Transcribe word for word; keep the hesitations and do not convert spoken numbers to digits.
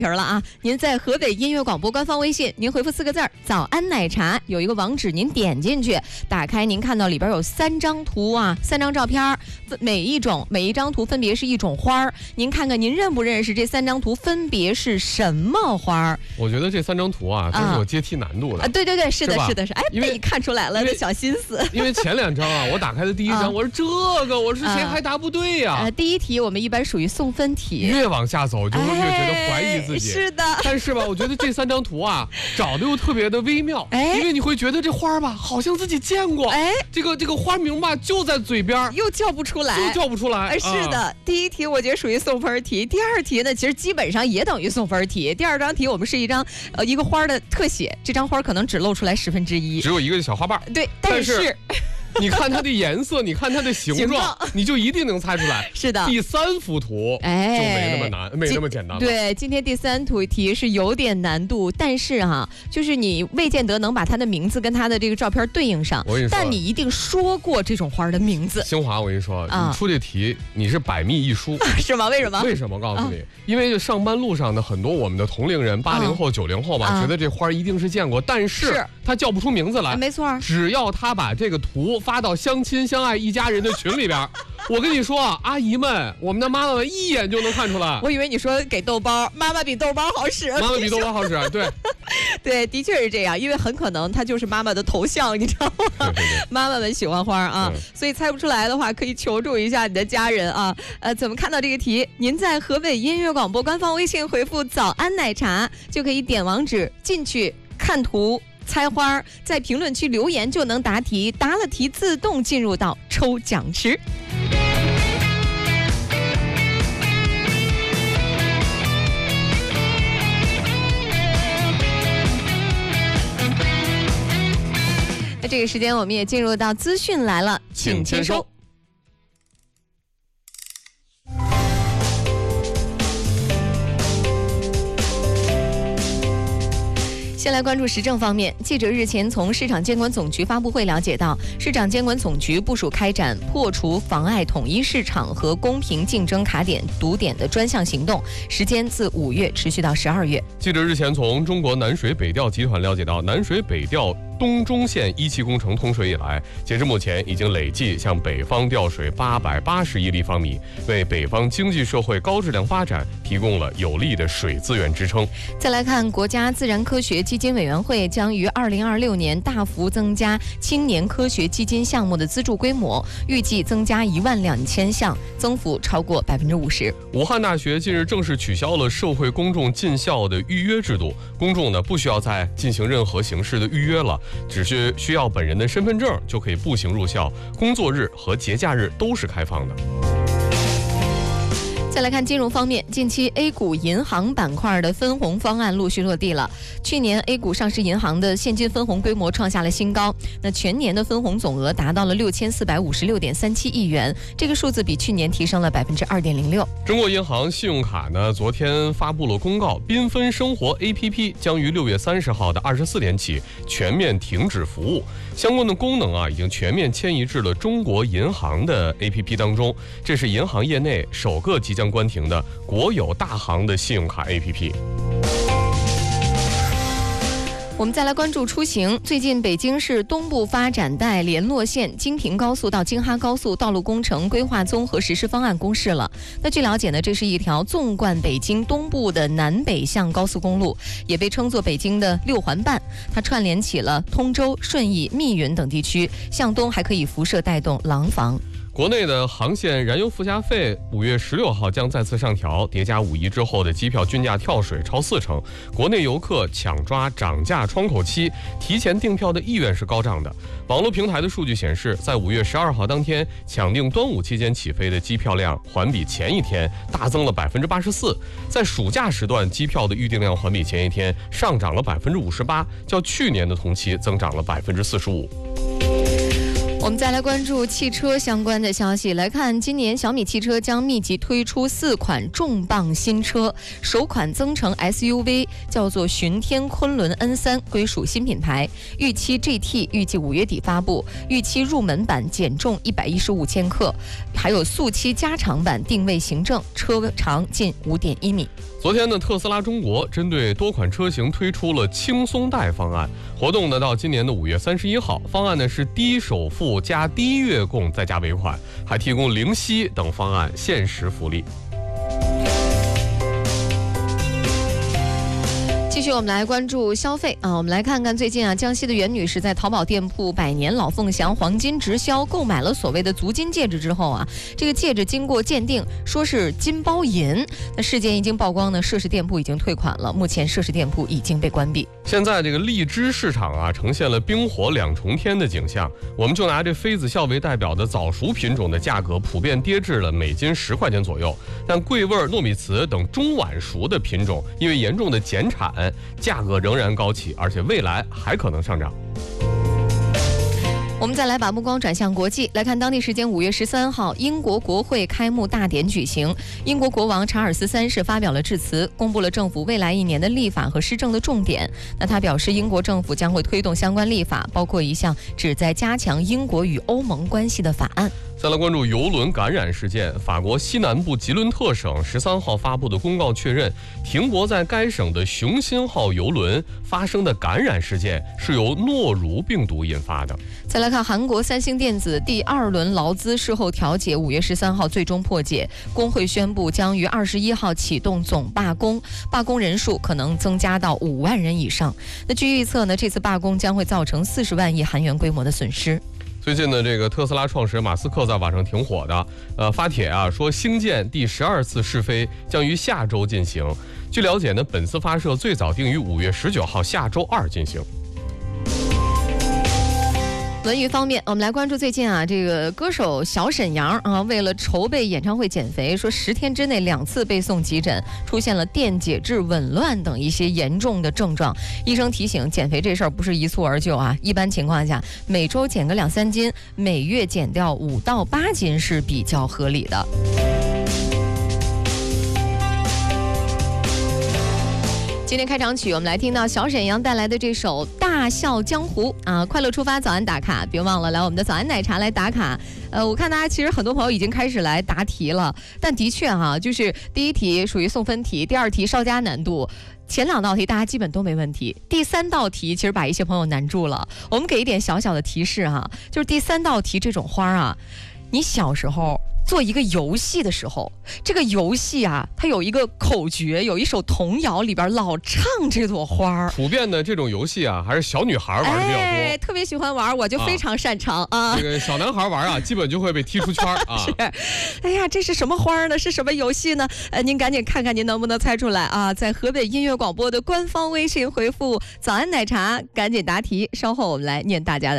皮了啊！您在河北音乐广播官方微信，您回复四个字儿“早安奶茶”，有一个网址，您点进去，打开，您看到里边有三张图啊，三张照片，每一种每一张图分别是一种花儿，您看看您认不认识这三张图分别是什么花儿？ 我觉得这三张图啊，都是有阶梯难度的。 啊，对对对，是的， 是是的，是，哎，被你看出来了的小心思。 因为前两张啊，我打开的第一张，啊、我说这个，我说谁还答不对呀、啊呃？第一题我们一般属于送分题， 越往下走就会越觉得怀疑自己。 哎、是的， 但是吧，我觉得这三张图啊，找的又特别的微妙，哎，因为你会觉得这花吧，好像自己见过，哎，这个这个花名吧就在嘴边， 又叫不出来， 就叫不出来。 哎，是的，啊、第一题我觉得属于送分题，第二题呢，其实基本上也等于送分题。第二张题我们是一张呃一个花的特写，这张花可能只露出来十分之一， 只有一个小花瓣。 对，但是。 但是你看它的颜色，你看它的形状，你就一定能猜出来。 是的， 第三幅图哎就没那么难，没那么简单了。 对，今天第三图题是有点难度，但是哈、啊，就是你未见得能把它的名字跟它的这个照片对应上。 我跟你说， 但你一定说过这种花的名字。 新华，我跟你说，啊、你出这题你是百密一疏， 是吗？为什么？ 为什么？告诉你，啊、因为上班路上的很多我们的同龄人，八零后、九零后吧，啊、觉得这花一定是见过，但是他叫不出名字来。 没错， 只要他把这个图发到相亲相爱一家人的群里边，我跟你说啊，阿姨们，我们的妈妈们一眼就能看出来。 我以为你说给豆包，妈妈比豆包好使。 妈妈比豆包好使，对， 对，的确是这样，因为很可能它就是妈妈的头像，你知道吗？ 对对对， 妈妈们喜欢花啊、嗯，所以猜不出来的话，可以求助一下你的家人啊。呃，怎么看到这个题？您在河北音乐广播官方微信回复“早安奶茶”，就可以点网址进去看图。猜花，在评论区留言就能答题，答了题自动进入到抽奖池。那这个时间我们也进入到资讯来了，请签收。先来关注时政方面，记者日前从市场监管总局发布会了解到，市场监管总局部署开展破除妨碍统一市场和公平竞争卡点堵点的专项行动，时间自五月持续到十二月。 记者日前从中国南水北调集团了解到，南水北调东中线一期工程通水以来，截至目前已经累计向北方调水八百八十亿立方米，为北方经济社会高质量发展提供了有力的水资源支撑。 再来看，国家自然科学基金委员会将于二零二六年大幅增加青年科学基金项目的资助规模，预计增加一万两千项，增幅超过百分之五十。 武汉大学近日正式取消了社会公众进校的预约制度，公众呢不需要再进行任何形式的预约了。只是需要本人的身份证就可以步行入校，工作日和节假日都是开放的。 再来看金融方面，近期 A 股银行板块的分红方案陆续落地了。去年 A 股上市银行的现金分红规模创下了新高，那全年的分红总额达到了六千四百五十六点三七亿元，这个数字比去年提升了百分之二点零六。 中国银行信用卡呢，昨天发布了公告，缤纷生活 A P P 将于六月三十号的二十四点起全面停止服务，相关的功能啊已经全面迁移至了中国银行的 A P P 当中，这是银行业内首个即将将关停的国有大行的信用卡 A P P。 我们再来关注出行。最近北京市东部发展带联络线京平高速到京哈高速道路工程规划综合实施方案公示了。那据了解呢，这是一条纵贯北京东部的南北向高速公路，也被称作北京的六环半。它串联起了通州、顺义、密云等地区，向东还可以辐射带动廊坊。 国内的航线燃油附加费五月十六号将再次上调，叠加五一之后的机票均价跳水超四成，国内游客抢抓涨价窗口期，提前订票的意愿是高涨的。网络平台的数据显示，在五月十二号当天，抢订端午期间起飞的机票量环比前一天大增了百分之八十四，在暑假时段机票的预订量环比前一天上涨了百分之五十八，较去年的同期增长了百分之四十五。 我们再来关注汽车相关的消息。来看，今年小米汽车将密集推出四款重磅新车，首款增程 S U V 叫做巡天昆仑 N 三，归属新品牌。预期 G T 预计五月底发布，预期入门版减重一百一十五千克，还有速七加长版定位行政，车长近五点一米。 昨天呢，特斯拉中国针对多款车型推出了轻松贷方案，活动呢到今年的五月三十一号。方案呢是低首付加低月供再加尾款，还提供零息等方案限时福利。 继续，我们来关注消费啊。我们来看看最近啊，江西的袁女士在淘宝店铺百年老凤祥黄金直销购买了所谓的足金戒指之后啊，这个戒指经过鉴定说是金包银。那事件一经曝光呢，涉事店铺已经退款了，目前涉事店铺已经被关闭。 现在这个荔枝市场啊，呈现了冰火两重天的景象。我们就拿这妃子笑为代表的早熟品种的价格普遍跌至了每斤十块钱左右，但桂味、糯米糍等中晚熟的品种，因为严重的减产，价格仍然高企，而且未来还可能上涨。 我们再来把目光转向国际，来看当地时间五月十三号，英国国会开幕大典举行。英国国王查尔斯三世发表了致辞，公布了政府未来一年的立法和施政的重点。那他表示，英国政府将会推动相关立法，包括一项旨在加强英国与欧盟关系的法案。 再来关注邮轮感染事件，法国西南部吉伦特省十三号发布的公告确认，停泊在该省的雄心号邮轮发生的感染事件是由诺如病毒引发的。 再来看韩国三星电子第二轮劳资事后调解，五月十三号最终破解，工会宣布将于二十一号启动总罢工，罢工人数可能增加到五万人以上。那据预测呢，这次罢工将会造成四十万亿韩元规模的损失。 最近呢，这个特斯拉创始人马斯克在网上挺火的，呃，发帖啊说星舰第十二次试飞将于下周进行。据了解呢，本次发射最早定于五月十九号下周二进行。 文娱方面，我们来关注最近啊，这个歌手小沈阳啊，为了筹备演唱会减肥，说十天之内两次被送急诊，出现了电解质紊乱等一些严重的症状。医生提醒，减肥这事儿不是一蹴而就啊，一般情况下每周减个两三斤，每月减掉五到八斤是比较合理的。今天开场曲，我们来听到小沈阳带来的这首《大笑江湖》啊！快乐出发，早安打卡，别忘了来我们的早安奶茶来打卡。呃，我看大家其实很多朋友已经开始来答题了，但的确哈、啊，就是第一题属于送分题，第二题稍加难度。前两道题大家基本都没问题，第三道题其实把一些朋友难住了。我们给一点小小的提示哈、啊，就是第三道题这种花啊，你小时候做一个游戏的时候，这个游戏啊，它有一个口诀，有一首童谣，里边老唱这朵花。 普遍的这种游戏啊，还是小女孩玩的比较多， 哎，特别喜欢玩，我就非常擅长 啊, 啊。 这个小男孩玩啊，基本就会被踢出圈啊。 是，哎呀，这是什么花呢？是什么游戏呢？呃，您赶紧看看您能不能猜出来啊！在河北音乐广播的官方微信回复“早安奶茶”，赶紧答题。稍后我们来念大家的。